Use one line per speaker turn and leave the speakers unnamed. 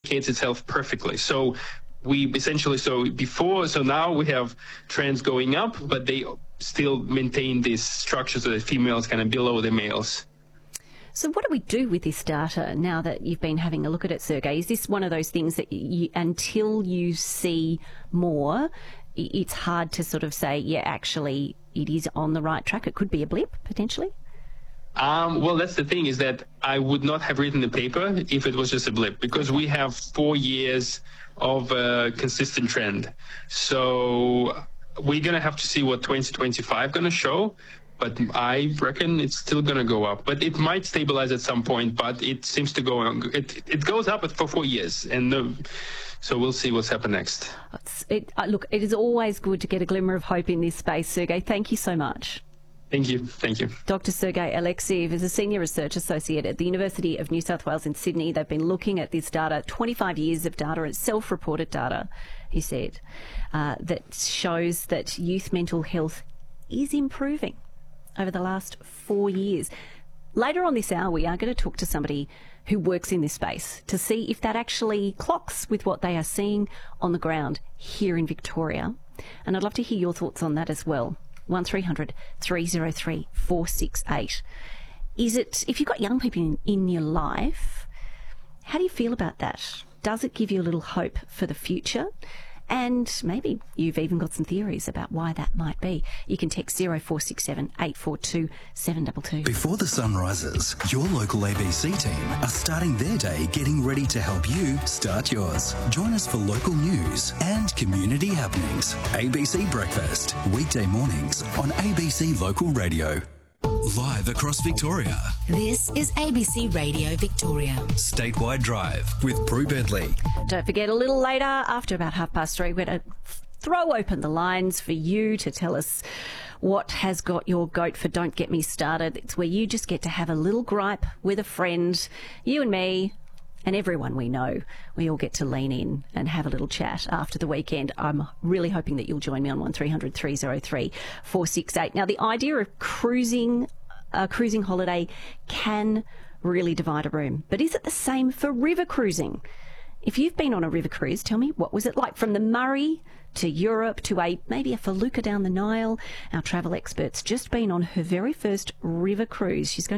replicates itself perfectly. So we essentially, so now we have trends going up, but they still maintain this structure so that females kind of below the males.
So what do we do with this data now that you've been having a look at it, Sergey? Is this one of those things that until you see more, it's hard to sort of say, yeah, actually it is on the right track? It could be a blip, potentially?
Well, that's the thing, is that I would not have written the paper if it was just a blip, because we have 4 years of a consistent trend. So we're going to have to see what 2025 going to show, but I reckon it's still going to go up. But it might stabilize at some point, but it seems to go on. It goes up for 4 years, and so we'll see what's happened next.
Look, it is always good to get a glimmer of hope in this space, Sergey. Thank you so much.
Thank you. Thank you.
Dr. Sergey Alexiev is a Senior Research Associate at the University of New South Wales in Sydney. They've been looking at this data, 25 years of data, and self-reported data, he said, that shows that youth mental health is improving over the last 4 years. Later on this hour, we are going to talk to somebody who works in this space to see if that actually clocks with what they are seeing on the ground here in Victoria. And I'd love to hear your thoughts on that as well. 1300 303 468. Is it, if you've got young people in your life, how do you feel about that? Does it give you a little hope for the future? And maybe you've even got some theories about why that might be. You can text 0467 842 722.
Before the sun rises, your local ABC team are starting their day getting ready to help you start yours. Join us for local news and community happenings. ABC Breakfast, weekday mornings on ABC Local Radio. Live across Victoria.
This is ABC Radio Victoria.
Statewide Drive with Prue Bentley.
Don't forget, a little later, after about 3:30, we're going to throw open the lines for you to tell us what has got your goat for Don't Get Me Started. It's where you just get to have a little gripe with a friend, you and me, and everyone we know. We all get to lean in and have a little chat after the weekend. I'm really hoping that you'll join me on 1300 303 468. Now, the idea of a cruising holiday can really divide a room. But is it the same for river cruising? If you've been on a river cruise, tell me, what was it like from the Murray to Europe to maybe a felucca down the Nile? Our travel expert's just been on her very first river cruise. She's going